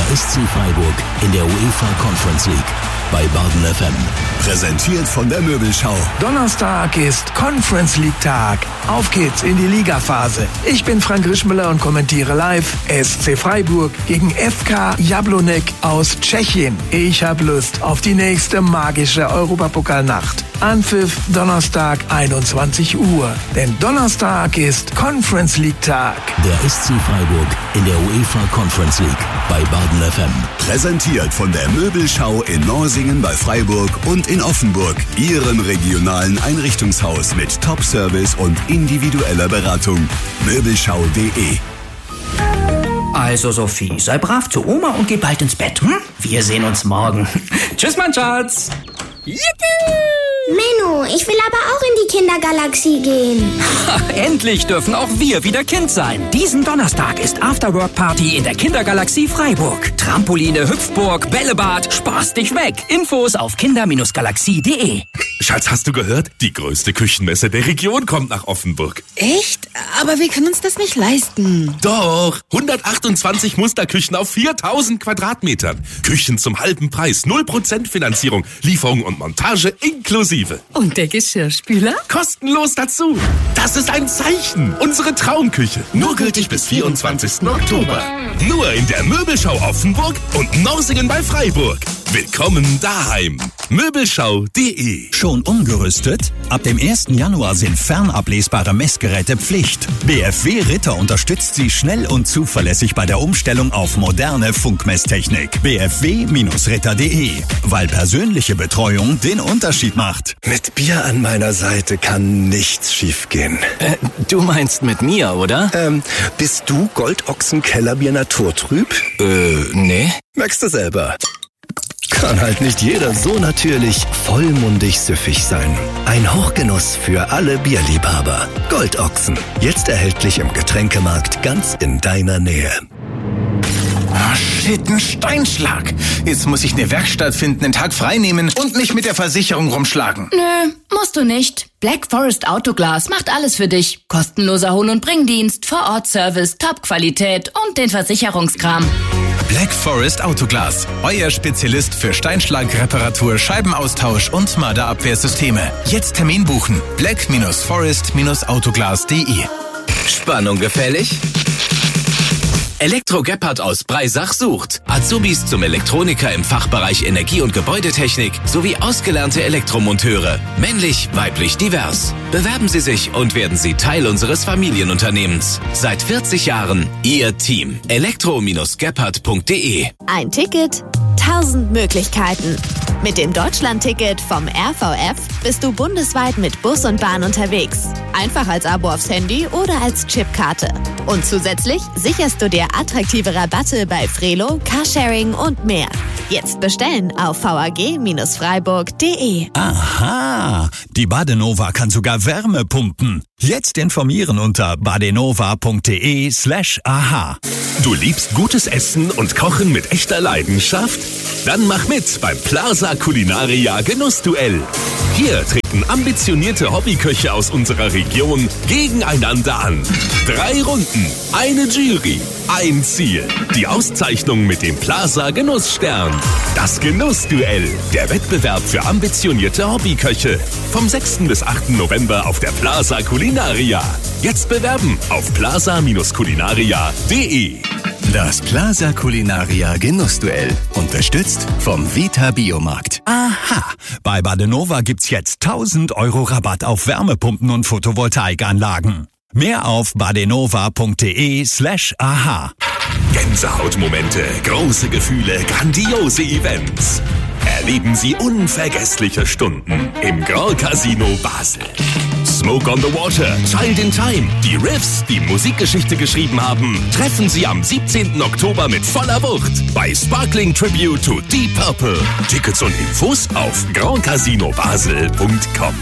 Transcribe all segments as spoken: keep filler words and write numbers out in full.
Der S C Freiburg in der UEFA Conference League bei Baden F M. Präsentiert von der Möbelschau. Donnerstag ist Conference League Tag. Auf geht's in die Ligaphase. Ich bin Frank Rischmüller und kommentiere live S C Freiburg gegen F K Jablonek aus Tschechien. Ich hab Lust auf die nächste magische Europapokalnacht. Anpfiff Donnerstag einundzwanzig Uhr. Denn Donnerstag ist Conference League Tag. Der S C Freiburg in der UEFA Conference League bei Baden F M. Präsentiert von der Möbelschau in Norsingen bei Freiburg und in Offenburg. Ihrem regionalen Einrichtungshaus mit Top-Service und individueller Beratung. Möbelschau punkt de. Also Sophie, sei brav zu Oma und geh bald ins Bett, hm? Wir sehen uns morgen. Tschüss, mein Schatz. Yippie! Menno, ich will aber auch in die Kindergalaxie gehen. Endlich dürfen auch wir wieder Kind sein. Diesen Donnerstag ist Afterwork-Party in der Kindergalaxie Freiburg. Trampoline, Hüpfburg, Bällebad, spaß dich weg. Infos auf kinder Galaxie punkt de. Schatz, hast du gehört? Die größte Küchenmesse der Region kommt nach Offenburg. Echt? Aber wir können uns das nicht leisten. Doch, hundertachtundzwanzig Musterküchen auf viertausend Quadratmetern. Küchen zum halben Preis, null Prozent Finanzierung, Lieferung und Montage inklusive. Und der Geschirrspüler? Kostenlos dazu. Das ist ein Zeichen. Unsere Traumküche. Nur gültig bis vierundzwanzigsten Oktober. Nur in der Möbelschau Offenburg und Norsingen bei Freiburg. Willkommen daheim. Möbelschau punkt de. Schon umgerüstet? Ab dem ersten Januar sind fernablesbare Messgeräte Pflicht. B F W Ritter unterstützt Sie schnell und zuverlässig bei der Umstellung auf moderne Funkmesstechnik. b f w Ritter punkt de. Weil persönliche Betreuung den Unterschied macht. Mit Bier an meiner Seite kann nichts schiefgehen. Äh, du meinst mit mir, oder? Ähm, bist du Goldochsen-Kellerbier naturtrüb? Äh, nee. Merkst du selber. Kann halt nicht jeder so natürlich vollmundig süffig sein. Ein Hochgenuss für alle Bierliebhaber. Goldochsen. Jetzt erhältlich im Getränkemarkt ganz in deiner Nähe. Oh shit, ein Steinschlag. Jetzt muss ich eine Werkstatt finden, einen Tag frei nehmen und mich mit der Versicherung rumschlagen. Nö, musst du nicht. Black Forest Autoglas macht alles für dich. Kostenloser Hol- und Bringdienst, Vor-Ort-Service, Top-Qualität und den Versicherungskram. Black Forest Autoglas. Euer Spezialist für Steinschlagreparatur, Scheibenaustausch und Marderabwehrsysteme. Jetzt Termin buchen. black forest autoglas punkt de. Spannung gefällig? Elektro Gebhardt aus Breisach sucht Azubis zum Elektroniker im Fachbereich Energie- und Gebäudetechnik sowie ausgelernte Elektromonteure. Männlich, weiblich, divers. Bewerben Sie sich und werden Sie Teil unseres Familienunternehmens. Seit vierzig Jahren Ihr Team. elektro gebhardt punkt de. Ein Ticket, tausend Möglichkeiten. Mit dem Deutschland-Ticket vom R V F bist du bundesweit mit Bus und Bahn unterwegs. Einfach als Abo aufs Handy oder als Chipkarte. Und zusätzlich sicherst du dir attraktive Rabatte bei Frelo, Carsharing und mehr. Jetzt bestellen auf v a g freiburg punkt de. Aha, die Badenova kann sogar Wärme pumpen. Jetzt informieren unter badenova punkt de slash aha. Du liebst gutes Essen und Kochen mit echter Leidenschaft? Dann mach mit beim Plaza Culinaria Genussduell. Hier treten ambitionierte Hobbyköche aus unserer Region gegeneinander an. Drei Runden, eine Jury, ein Ziel. Die Auszeichnung mit dem Plaza Genussstern. Das Genussduell, der Wettbewerb für ambitionierte Hobbyköche. Vom sechsten bis achten November auf der Plaza Culinaria. Jetzt bewerben auf plaza culinaria punkt de. Das Plaza Culinaria Genussduell. Unterstützt vom Vita Biomarkt. Aha, bei Badenova gibt's jetzt tausend Euro Rabatt auf Wärmepumpen und Photovoltaikanlagen. Mehr auf badenova punkt de slash aha. Gänsehautmomente, große Gefühle, grandiose Events. Erleben Sie unvergessliche Stunden im Grand Casino Basel. Smoke on the Water, Child in Time, die Riffs, die Musikgeschichte geschrieben haben, treffen Sie am siebzehnten Oktober mit voller Wucht bei Sparkling Tribute to Deep Purple. Tickets und Infos auf grand casino basel punkt com.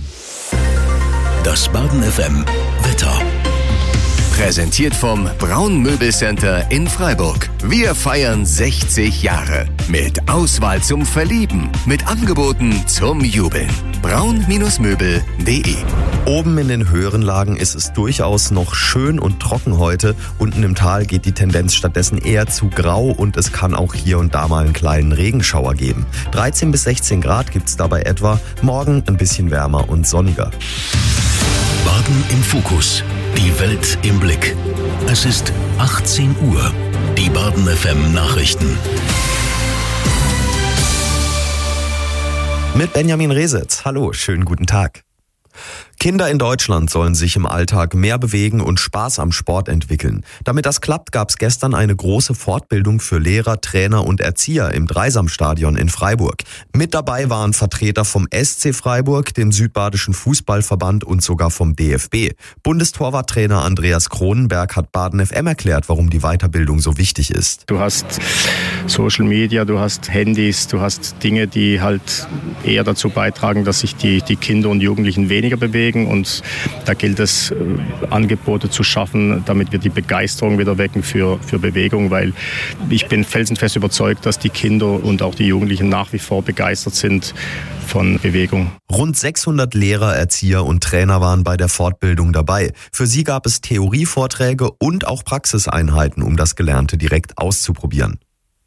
Das Baden F M Wetter. Präsentiert vom Braun Möbelcenter in Freiburg. Wir feiern sechzig Jahre. Mit Auswahl zum Verlieben. Mit Angeboten zum Jubeln. braun Möbel punkt de. Oben in den höheren Lagen ist es durchaus noch schön und trocken heute. Unten im Tal geht die Tendenz stattdessen eher zu grau und es kann auch hier und da mal einen kleinen Regenschauer geben. dreizehn bis sechzehn Grad gibt's dabei etwa. Morgen ein bisschen wärmer und sonniger. Baden im Fokus. Die Welt im Blick. Es ist achtzehn Uhr. Die Baden F M Nachrichten. Mit Benjamin Resetz. Hallo, schönen guten Tag. Kinder in Deutschland sollen sich im Alltag mehr bewegen und Spaß am Sport entwickeln. Damit das klappt, gab es gestern eine große Fortbildung für Lehrer, Trainer und Erzieher im Dreisamstadion in Freiburg. Mit dabei waren Vertreter vom S C Freiburg, dem Südbadischen Fußballverband und sogar vom D F B. Bundestorwarttrainer Andreas Kronenberg hat Baden F M erklärt, warum die Weiterbildung so wichtig ist. Du hast Social Media, du hast Handys, du hast Dinge, die halt eher dazu beitragen, dass sich die, die Kinder und Jugendlichen weniger bewegen. Und da gilt es, Angebote zu schaffen, damit wir die Begeisterung wieder wecken für, für Bewegung, weil ich bin felsenfest überzeugt, dass die Kinder und auch die Jugendlichen nach wie vor begeistert sind von Bewegung. Rund sechshundert Lehrer, Erzieher und Trainer waren bei der Fortbildung dabei. Für sie gab es Theorievorträge und auch Praxiseinheiten, um das Gelernte direkt auszuprobieren.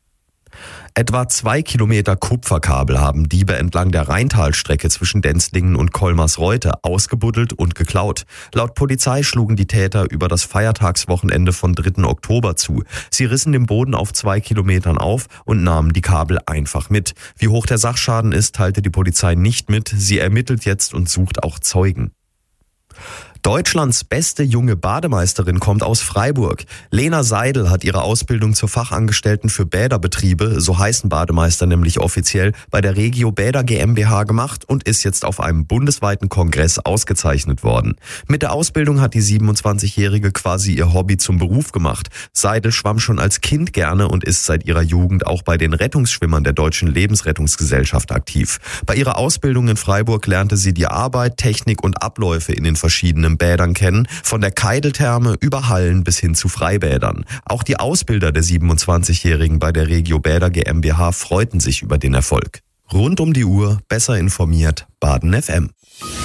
Etwa zwei Kilometer Kupferkabel haben Diebe entlang der Rheintalstrecke zwischen Denzlingen und Kolmersreute ausgebuddelt und geklaut. Laut Polizei schlugen die Täter über das Feiertagswochenende von dritten Oktober zu. Sie rissen den Boden auf zwei Kilometern auf und nahmen die Kabel einfach mit. Wie hoch der Sachschaden ist, teilte die Polizei nicht mit. Sie ermittelt jetzt und sucht auch Zeugen. Deutschlands beste junge Bademeisterin kommt aus Freiburg. Lena Seidel hat ihre Ausbildung zur Fachangestellten für Bäderbetriebe, so heißen Bademeister nämlich offiziell, bei der Regio Bäder GmbH gemacht und ist jetzt auf einem bundesweiten Kongress ausgezeichnet worden. Mit der Ausbildung hat die siebenundzwanzigjährige quasi ihr Hobby zum Beruf gemacht. Seidel schwamm schon als Kind gerne und ist seit ihrer Jugend auch bei den Rettungsschwimmern der Deutschen Lebensrettungsgesellschaft aktiv. Bei ihrer Ausbildung in Freiburg lernte sie die Arbeit, Technik und Abläufe in den verschiedenen Bädern kennen, von der Keideltherme über Hallen bis hin zu Freibädern. Auch die Ausbilder der siebenundzwanzigjährigen bei der Regio Bäder GmbH freuten sich über den Erfolg. Rund um die Uhr, besser informiert, Baden F M.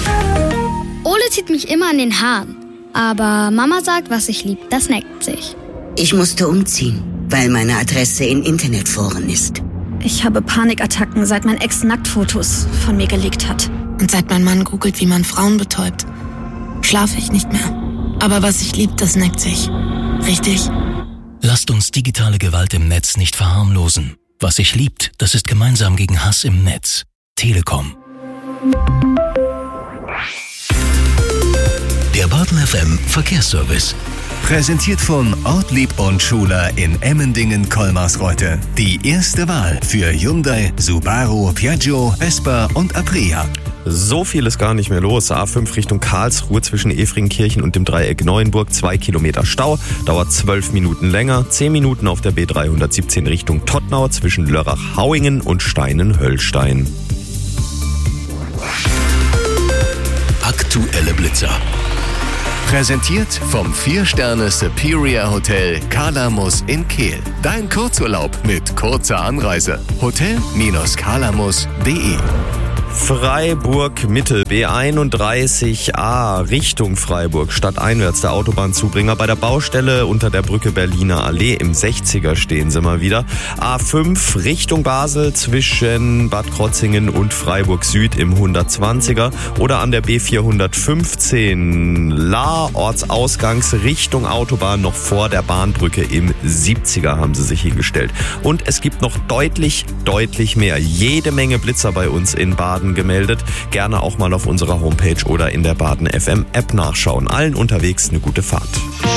Ole zieht mich immer an den Haaren, aber Mama sagt, was ich lieb, das neckt sich. Ich musste umziehen, weil meine Adresse in Internetforen ist. Ich habe Panikattacken, seit mein Ex Nacktfotos von mir gelegt hat. Und seit mein Mann googelt, wie man Frauen betäubt, schlafe ich nicht mehr. Aber was ich lieb, das neckt sich. Richtig? Lasst uns digitale Gewalt im Netz nicht verharmlosen. Was sich liebt, das ist gemeinsam gegen Hass im Netz. Telekom. Der Baden F M Verkehrsservice. Präsentiert von Ortlieb und Schuler in Emmendingen-Kolmersreute. Die erste Wahl für Hyundai, Subaru, Piaggio, Vespa und Aprilia. So viel ist gar nicht mehr los. A fünf Richtung Karlsruhe zwischen Efringkirchen und dem Dreieck Neuenburg. Zwei Kilometer Stau, dauert zwölf Minuten länger. Zehn Minuten auf der B dreihundertsiebzehn Richtung Tottnau zwischen Lörrach-Hauingen und Steinen-Höllstein. Aktuelle Blitzer. Präsentiert vom vier Sterne Superior Hotel Kalamus in Kehl. Dein Kurzurlaub mit kurzer Anreise. Hotel Kalamus punkt de. Freiburg Mitte, B einunddreißig A, Richtung Freiburg, stadteinwärts der Autobahnzubringer. Bei der Baustelle unter der Brücke Berliner Allee im sechziger stehen sie mal wieder. A fünf Richtung Basel zwischen Bad Krotzingen und Freiburg Süd im hundertzwanziger. Oder an der B vierhundertfünfzehn Lahr, Ortsausgangs Richtung Autobahn, noch vor der Bahnbrücke im siebziger haben sie sich hingestellt. Und es gibt noch deutlich, deutlich mehr. Jede Menge Blitzer bei uns in Baden gemeldet. Gerne auch mal auf unserer Homepage oder in der Baden F M App nachschauen. Allen unterwegs eine gute Fahrt.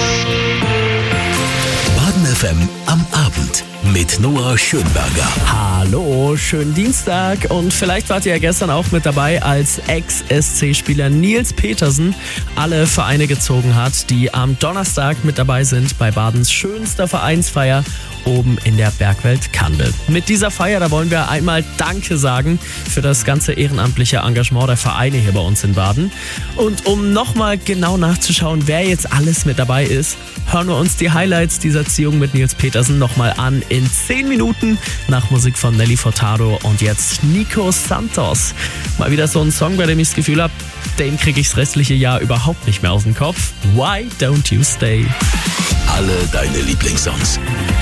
Baden F M am Abend mit Noah Schönberger. Hallo, schönen Dienstag. Und vielleicht wart ihr ja gestern auch mit dabei, als Ex-S C-Spieler Nils Petersen alle Vereine gezogen hat, die am Donnerstag mit dabei sind bei Badens schönster Vereinsfeier oben in der Bergwelt Kandel. Mit dieser Feier, da wollen wir einmal Danke sagen für das ganze ehrenamtliche Engagement der Vereine hier bei uns in Baden. Und um nochmal genau nachzuschauen, wer jetzt alles mit dabei ist, hören wir uns die Highlights dieser Ziehung mit Nils Petersen Petersen nochmal an in zehn Minuten nach Musik von Nelly Furtado und jetzt Nico Santos. Mal wieder so ein Song, bei dem ich das Gefühl habe, den kriege ich das restliche Jahr überhaupt nicht mehr aus dem Kopf. Why Don't You Stay? Alle deine Lieblingssongs.